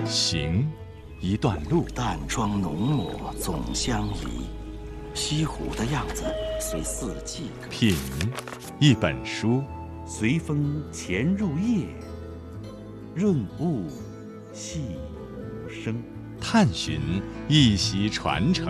行，一段路。 淡妆浓抹总相宜，西湖的样子随四季歌。 品，一本书。 随风潜入夜，润物细无声。 探寻，一席传承。